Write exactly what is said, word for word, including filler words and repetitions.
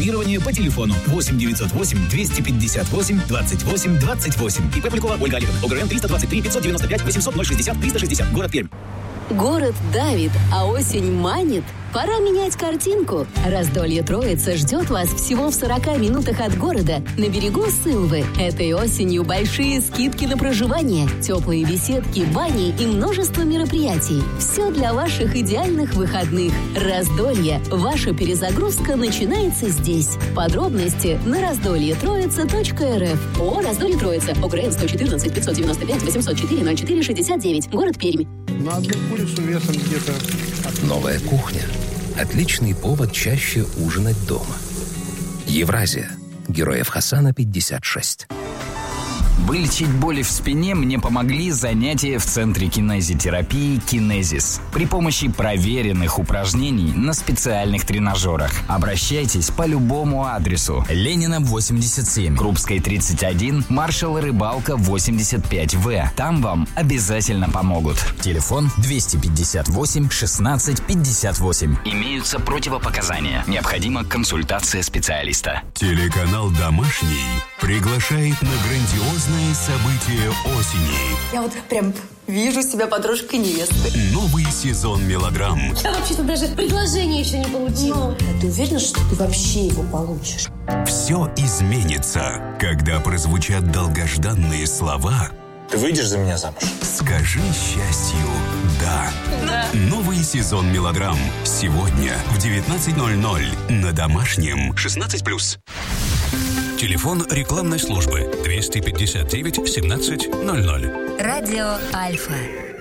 бронирование по телефону восемь девятьсот восемь двести пятьдесят восемь двадцать восемь двадцать восемь. ИП Полякова Ольга Олеговна. ОГРН триста двадцать три пятьсот девяносто пять восемьсот ноль шестьдесят триста шестьдесят. Город Пермь. Город давит, а осень манит. Пора менять картинку. Раздолье Троица ждет вас всего в сорока минутах от города на берегу Сылвы. Этой осенью большие скидки на проживание, теплые беседки, бани и множество мероприятий. Все для ваших идеальных выходных. Раздолье. Ваша перезагрузка начинается здесь. Подробности на раздолье троица точка эр эф. О, Раздолье Троица. ОГРН сто четырнадцать пятьсот девяносто пять восемьсот четыре ноль четыре шестьдесят девять. Город Пермь. На одну курицу весом где-то... Новая кухня. Отличный повод чаще ужинать дома. Евразия. Героев Хасана пятьдесят шесть. Вылечить боли в спине мне помогли занятия в Центре кинезитерапии «Кинезис». При помощи проверенных упражнений на специальных тренажерах. Обращайтесь по любому адресу. Ленина, восемьдесят семь, Крупской, тридцать один, Маршала Рыбалка, восемьдесят пять вэ. Там вам обязательно помогут. Телефон двести пятьдесят восемь шестнадцать пятьдесят восемь. Имеются противопоказания. Необходима консультация специалиста. Телеканал «Домашний» приглашает на грандиозное событие осени. Я вот прям вижу себя подружкой невесты. Новый сезон мелодрам. Я вообще-то даже предложение еще не получила. Но ты уверена, что ты вообще его получишь? Все изменится, когда прозвучат долгожданные слова. Ты выйдешь за меня замуж? Скажи счастью «да». Да. Новый сезон мелодрам. Сегодня в девятнадцать ноль ноль на Домашнем. шестнадцать плюс. Телефон рекламной службы двести пятьдесят девять семнадцать ноль ноль. Радио Альфа.